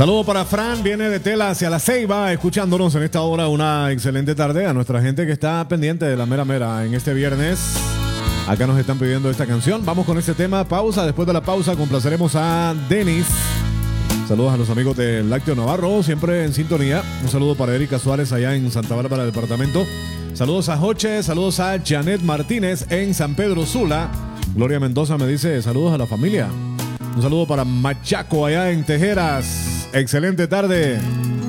Saludo para Fran, viene de Tela hacia La Ceiba, escuchándonos en esta hora. Una excelente tarde a nuestra gente que está pendiente de la mera mera en este viernes. Acá nos están pidiendo esta canción. Vamos con este tema. Pausa. Después de la pausa complaceremos a Denis. Saludos a los amigos del Lácteo Navarro, siempre en sintonía. Un saludo para Erika Suárez allá en Santa Bárbara, departamento. Saludos a Joche, saludos a Janet Martínez en San Pedro Sula. Gloria Mendoza me dice saludos a la familia. Un saludo para Machaco allá en Tejeras. Excelente tarde.